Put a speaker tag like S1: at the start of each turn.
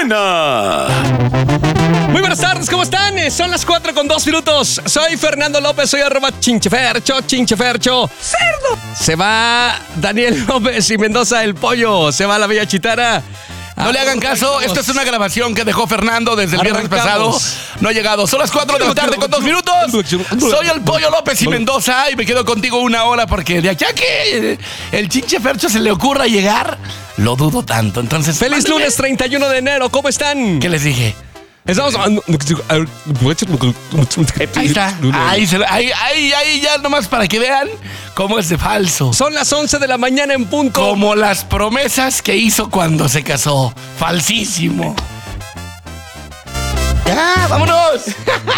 S1: Mañana.
S2: Muy buenas tardes, ¿cómo están? Son las 4:02. Soy Fernando López, soy @chinchefercho. ¡Cerdo! Se va Daniel López y Mendoza el pollo. Se va la bella Chitara.
S3: No le hagan caso, esta es una grabación que dejó Fernando desde el viernes pasado. No ha llegado, son las 4 de la tarde con 2 minutos. Soy el Pollo López y Mendoza y me quedo contigo una hora porque de aquí a que el Chinche Fercho se le ocurra llegar, lo dudo tanto. Entonces,
S2: Feliz lunes 31 de enero, ¿cómo están?
S3: ¿Qué les dije?
S2: Estamos...
S3: Ahí está, ahí ya nomás para que vean cómo es de falso.
S2: Son las 11 de la mañana en punto.
S3: Como las promesas que hizo cuando se casó. Falsísimo. Ya, vámonos.